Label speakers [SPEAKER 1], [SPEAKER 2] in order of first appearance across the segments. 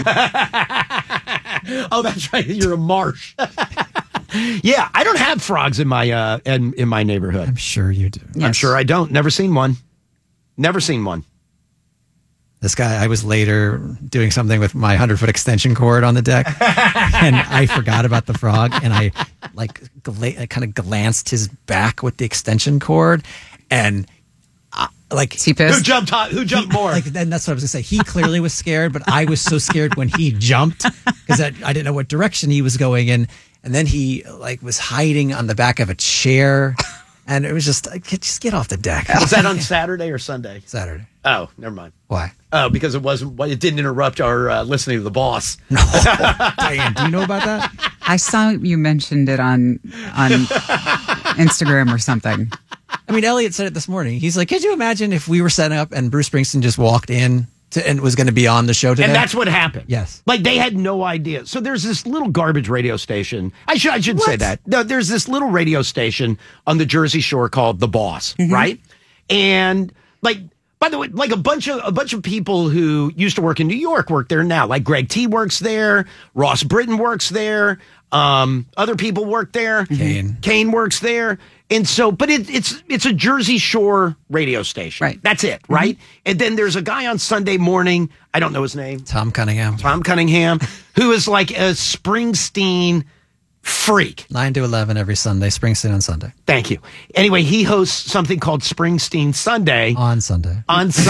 [SPEAKER 1] Oh, that's right. You're a marsh. Yeah, I don't have frogs in my in my neighborhood.
[SPEAKER 2] I'm sure you do.
[SPEAKER 1] Yes. I'm sure I don't. Never seen one. Never seen one.
[SPEAKER 2] This guy, I was later doing something with my 100-foot extension cord on the deck, and I forgot about the frog, and I kind of glanced his back with the extension cord, and
[SPEAKER 3] he pissed?
[SPEAKER 1] Who jumped more?
[SPEAKER 2] And that's what I was gonna say. He clearly was scared, but I was so scared when he jumped because I didn't know what direction he was going in, and then he was hiding on the back of a chair. And it was just get off the deck.
[SPEAKER 1] Was that on Saturday or Sunday?
[SPEAKER 2] Saturday.
[SPEAKER 1] Oh, never mind.
[SPEAKER 2] Why?
[SPEAKER 1] Oh, because it didn't interrupt our listening to the boss.
[SPEAKER 2] No. Diane, do you know about that?
[SPEAKER 3] I saw you mentioned it on Instagram or something.
[SPEAKER 2] I mean, Elliot said it this morning. He's like, could you imagine if we were set up and Bruce Springsteen just walked in and was going to be on the show today?
[SPEAKER 1] And that's what happened.
[SPEAKER 2] Yes.
[SPEAKER 1] They had no idea. So there's this little garbage radio station. I should say that. No, there's this little radio station on the Jersey Shore called The Boss, right? And by the way, a bunch of people who used to work in New York work there now. Like Greg T works there, Ross Britton works there, other people work there. Kane works there. And so, but it's a Jersey Shore radio station.
[SPEAKER 3] Right.
[SPEAKER 1] That's it, right? And then there's a guy on Sunday morning, I don't know his name.
[SPEAKER 2] Tom Cunningham,
[SPEAKER 1] who is like a Springsteen freak.
[SPEAKER 2] 9 to 11 every Sunday, Springsteen on Sunday.
[SPEAKER 1] Thank you. Anyway, he hosts something called Springsteen Sunday.
[SPEAKER 2] On Sunday.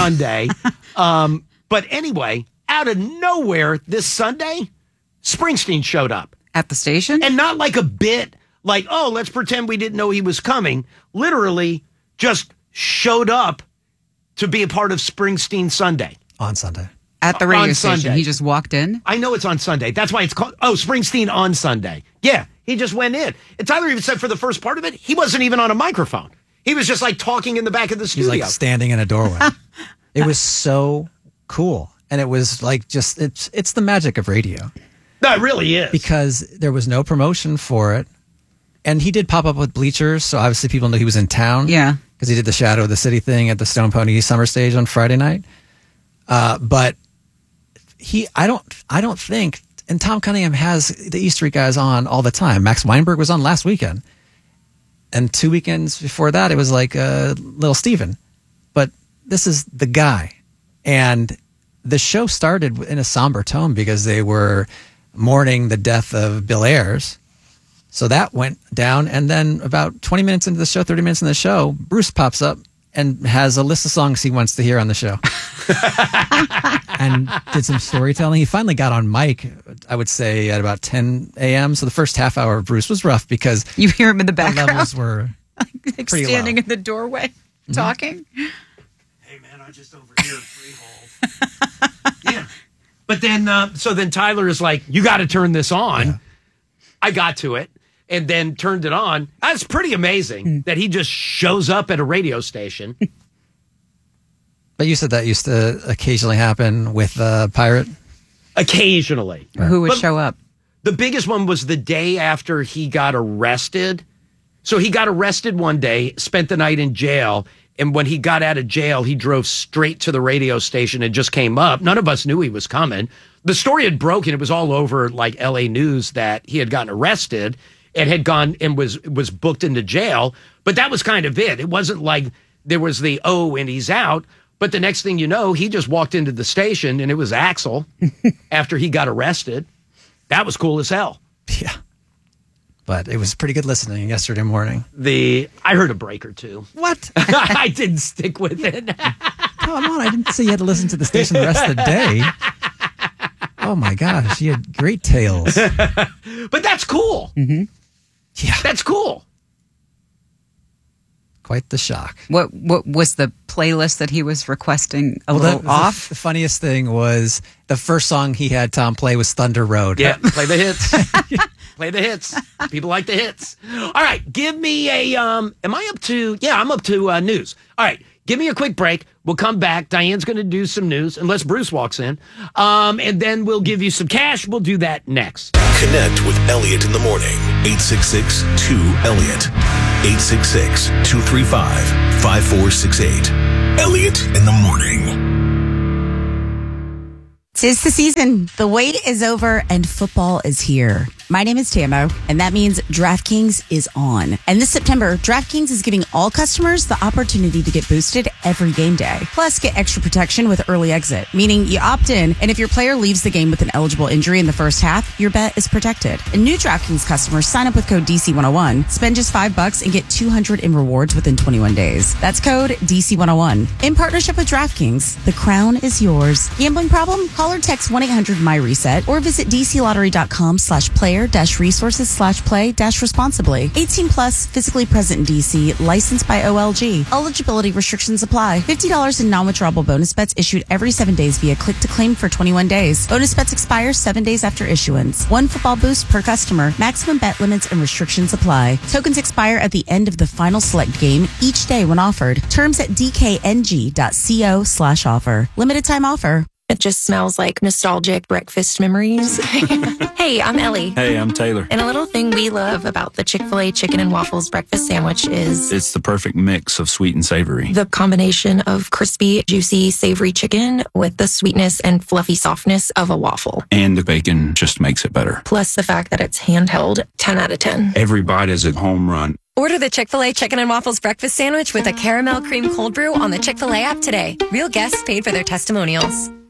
[SPEAKER 1] But anyway, out of nowhere this Sunday, Springsteen showed up.
[SPEAKER 3] At the station?
[SPEAKER 1] And not like a bit. Let's pretend we didn't know he was coming. Literally just showed up to be a part of Springsteen Sunday.
[SPEAKER 2] On Sunday.
[SPEAKER 3] At the radio station.
[SPEAKER 1] Sunday.
[SPEAKER 3] He just walked in?
[SPEAKER 1] I know it's on Sunday. That's why it's called, Springsteen on Sunday. Yeah, he just went in. And Tyler even said for the first part of it, he wasn't even on a microphone. He was just talking in the back of the studio.
[SPEAKER 2] He's standing in a doorway. It was so cool. And it was it's the magic of radio.
[SPEAKER 1] No, it really is.
[SPEAKER 2] Because there was no promotion for it. And he did pop up with bleachers, so obviously people knew he was in town.
[SPEAKER 3] Yeah.
[SPEAKER 2] Because he did the Shadow of the City thing at the Stone Pony Summer Stage on Friday night. But I don't think, and Tom Cunningham has the E Street guys on all the time. Max Weinberg was on last weekend. And 2 weekends before that, it was Little Steven. But this is the guy. And the show started in a somber tone because they were mourning the death of Bill Ayers. So that went down, and then about 20 minutes into the show, 30 minutes into the show, Bruce pops up and has a list of songs he wants to hear on the show. And did some storytelling. He finally got on mic, I would say, at about 10 a.m. So the first half hour of Bruce was rough because
[SPEAKER 3] you hear him in the background.
[SPEAKER 2] The levels were pretty
[SPEAKER 3] standing
[SPEAKER 2] low.
[SPEAKER 3] in the doorway talking.
[SPEAKER 1] Hey, man, I just overhear Freehold. Yeah. But then, so then Tyler is like, you got to turn this on. Yeah. I got to it. And then turned it on. That's pretty amazing that he just shows up at a radio station.
[SPEAKER 2] But you said that used to occasionally happen with Pirate?
[SPEAKER 1] Occasionally.
[SPEAKER 3] Right. Who would show up?
[SPEAKER 1] The biggest one was the day after he got arrested. So he got arrested one day, spent the night in jail, and when he got out of jail, he drove straight to the radio station and just came up. None of us knew he was coming. The story had broken. It was all over LA News that he had gotten arrested and had gone and was booked into jail. But that was kind of it. It wasn't like there was the, and he's out. But the next thing you know, he just walked into the station and it was Axl after he got arrested. That was cool as hell.
[SPEAKER 2] Yeah. But it was pretty good listening yesterday morning.
[SPEAKER 1] I heard a break or two.
[SPEAKER 2] What?
[SPEAKER 1] I didn't stick with it.
[SPEAKER 2] Come on, I didn't say you had to listen to the station the rest of the day. Oh my gosh, you had great tales.
[SPEAKER 1] But that's cool.
[SPEAKER 3] Mm-hmm.
[SPEAKER 2] Yeah.
[SPEAKER 1] That's cool.
[SPEAKER 2] Quite the shock.
[SPEAKER 3] What was the playlist that he was requesting little off?
[SPEAKER 2] The funniest thing was the first song he had Tom play was Thunder Road.
[SPEAKER 1] Yeah, play the hits. Play the hits. People like the hits. All right, give me a, am I up to, I'm up to news. All right, give me a quick break. We'll come back. Diane's going to do some news, unless Bruce walks in. And then we'll give you some cash. We'll do that next.
[SPEAKER 4] Connect with Elliot in the morning. 866-2-ELLIOT. 866-235-5468. Elliot in the morning.
[SPEAKER 5] 'Tis the season. The wait is over and football is here. My name is Tamo, and that means DraftKings is on. And this September, DraftKings is giving all customers the opportunity to get boosted every game day. Plus, get extra protection with early exit, meaning you opt in, and if your player leaves the game with an eligible injury in the first half, your bet is protected. And new DraftKings customers sign up with code DC101, spend just $5 and get $200 in rewards within 21 days. That's code DC101. In partnership with DraftKings, the crown is yours. Gambling problem? Call or text 1-800-MY-RESET or visit dclottery.com/player-resources/play-responsibly. 18 plus, physically present in DC, licensed by OLG. Eligibility restrictions apply. $50 in non-withdrawable bonus bets issued every 7 days via click to claim for 21 days. Bonus bets expire 7 days after issuance. One football boost per customer. Maximum bet limits and restrictions apply. Tokens expire at the end of the final select game each day when offered. Terms at dkng.co/offer. Limited time offer.
[SPEAKER 6] It just smells like nostalgic breakfast memories. Hey, I'm Ellie.
[SPEAKER 7] Hey, I'm Taylor.
[SPEAKER 6] And a little thing we love about the Chick-fil-A chicken and waffles breakfast sandwich is
[SPEAKER 7] It's the perfect mix of sweet and savory.
[SPEAKER 6] the combination of crispy, juicy, savory chicken with the sweetness and fluffy softness of a waffle.
[SPEAKER 7] And the bacon just makes it better.
[SPEAKER 6] Plus the fact that it's handheld, 10 out of 10.
[SPEAKER 7] Every bite is a home run.
[SPEAKER 8] Order the Chick-fil-A Chicken and Waffles Breakfast Sandwich with a caramel cream cold brew on the Chick-fil-A app today. Real guests paid for their testimonials.